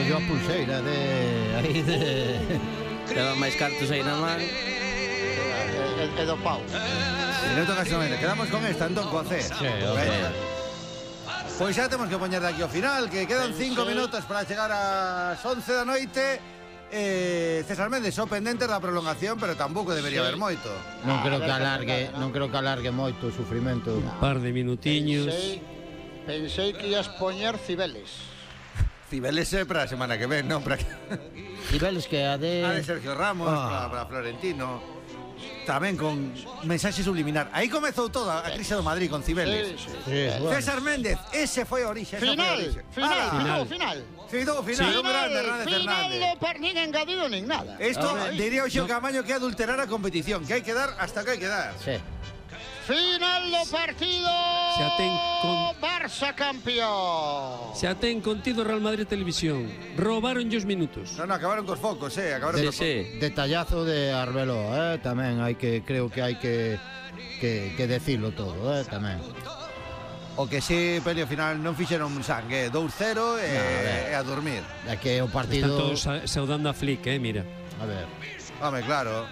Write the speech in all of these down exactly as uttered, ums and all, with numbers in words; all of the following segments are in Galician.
yo a pulseira de... aí de... Quedan máis cartos aí na man. E do pau. Minuto casamente, quedamos con esta, entón, coa C. Sí, ok. Pois xa temos que poñer de aquí ao final, que quedan cinco minutos para chegar ás once da noite. Eh, César Méndez, só pendentes da prolongación, pero tampouco debería haber moito. Non creo que alargue, non creo que alargue moito o sufrimento. Un par de minutiños. Pensei, pensei que ias poñer Cibeles. Cibeles é para a semana que ven, non para... Cibeles que a de... A de Sergio Ramos, Ah. para, para Florentino. Tamén con mensaxe subliminar. Aí comezou toda a crise do Madrid con Cibeles. Sí, sí. Sí, bueno. César Méndez, ese foi a orixe. esa foi a Final, orixe. final, Ala. final, final. Final, final, un grande Hernández Final Hernández. do par nin engadido nin nada. Esto Ahí. diría o Xeo Camaño que é adulterar a competición, que hai que dar hasta que hai que dar. Sí. Final do partido. Xa ten con- Barça campeón. Xa ten contido Real Madrid Televisión. Roubaron os minutos. No, no, acabaron cos focos, eh, acabaron Sí, cos sí. Detallazo de Arbeloa, eh, tamén hai que, creo que hai que que, que decirlo todo, eh, tamén. O que si, Pelio, final non fixeron sangue, dous cero e, No, a ver. e a dormir. É que o Están partido... todos sa- saudando a Flick, eh, mira. A ver, Home, claro.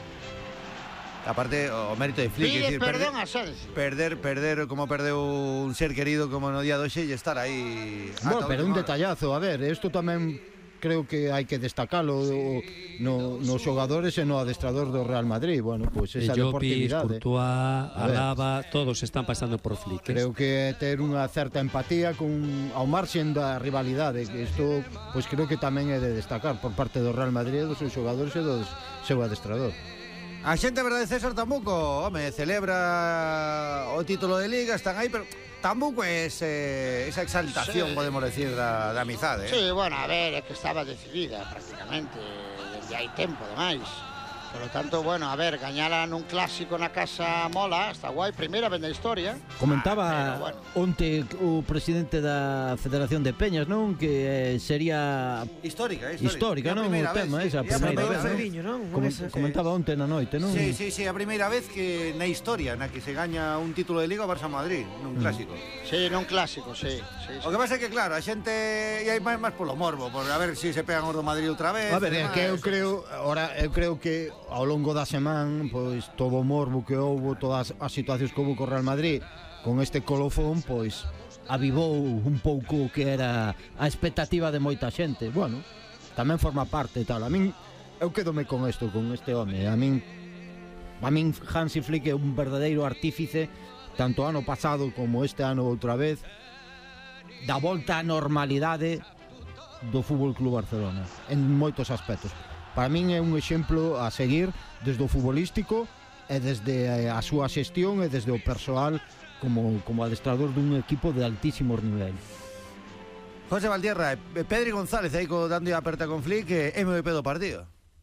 Aparte, o mérito de Flick, Pide é dicir, perdón perder, a Sánchez. perder, perder como perdeu un ser querido como no día doxe e estar aí. bueno, ata pero un última hora. detallazo, a ver, isto tamén creo que hai que destacalo no, nos xogadores e no adestrador do Real Madrid. Bueno, pois pues esa Llopis, deportividade. Courtois, A ver. Alaba, todos están pasando por Flick. eh. Creo que ter unha certa empatía con ao marxen da rivalidade, que isto pois creo que tamén é de destacar por parte do Real Madrid, dos seus xogadores e do seu adestrador. A xente, a verdade, César, tampouco, home, celebra o título de Liga, están aí, pero tampouco é ese, esa exaltación, Sí. podemos decir, da, da amizade. Sí, bueno, a ver, é que estaba decidida prácticamente desde hai tempo, demais. Por lo tanto, bueno, a ver, gañala nun clásico na casa mola, está guai, primeira vez na historia. Comentaba Ah, pero, bueno. onte o presidente da Federación de Peñas, non? Que eh, sería Histórica, histórica, histórica. É a non? O primeira tema, vez, esa sí, é a primeira primeira vez, vez. non? Com comentaba onte na noite, non? Sí, sí, sí, a primeira vez que na historia na que se gaña un título de Liga o Barça Madrid, nun clásico. Sí, nun clásico, sí. sí, sí. O que pasa é que, claro, a xente e hai máis, máis polo morbo, por a ver se si se pegan os do Madrid outra vez. A ver, é demais. que eu creo, ahora eu creo que ao longo da semana, pois todo o morbo que houbo, todas as situacións que houbo co Real Madrid con este colofón, pois avivou un pouco o que era a expectativa de moita xente. Bueno, tamén forma parte e tal. A min eu quedome con isto, con este home. A min a min Hansi Flick é un verdadeiro artífice, tanto ano pasado como este ano outra vez, da volta á normalidade do Fútbol Club Barcelona en moitos aspectos. Para min é un exemplo a seguir desde o futbolístico e desde a súa xestión e desde o persoal como, como adestrador dun equipo de altísimo nivel. José Valtierra, e Pedri González aí co dando a aperta con Flick, que é M V P do partido.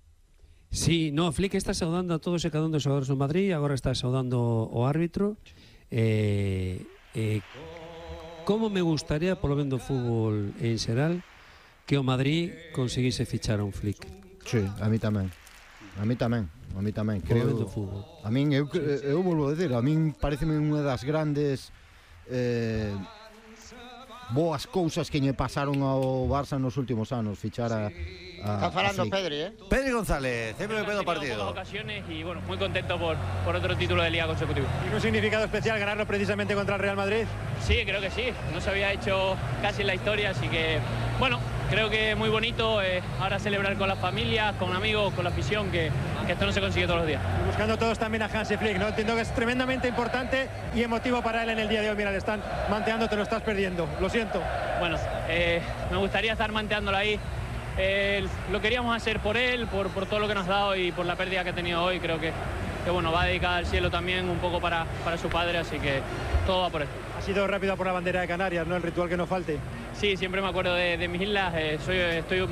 Sí, no, Flick está saudando a todos e cada un dos xogadores do Madrid, agora está saudando o árbitro. Eh, eh, como me gustaría, polo ben do fútbol en xeral, que o Madrid conseguise fichar a un Flick. Sí, a mí tamén. A mí tamén, a mí tamén. Polo Creo, ben do fútbol. a min, eu, eu volvo a decir, a min pareceme unha das grandes eh, boas cousas que lle pasaron ao Barça nos últimos anos, fichar a, a Está falando a Flick. Pedri, ¿eh? Pedri González, M V P do partido. ocasiones y bueno, muy contento por, por otro título de liga consecutivo. ¿Tiene un significado especial ganarlo precisamente contra el Real Madrid? Sí, creo que sí, no se había hecho casi en la historia, así que bueno, creo que muy bonito eh, ahora celebrar con las familias, con amigos, con la afición, que, que esto no se consigue todos los días. Y buscando todos también a Hansi Flick, ¿no? Entiendo que es tremendamente importante y emotivo para él en el día de hoy. Mira, le están manteando, te lo estás perdiendo, lo siento. Bueno, eh, me gustaría estar manteándolo ahí. Eh, lo queríamos hacer por él, por, por todo lo que nos ha dado y por la pérdida que ha tenido hoy. Creo que, que bueno, va a dedicar al cielo también un poco para, para su padre, así que todo va por él. Ha sido rápido por la bandera de Canarias, ¿no? El ritual que no falte. Sí, siempre me acuerdo de, de mis islas. Eh, soy, estoy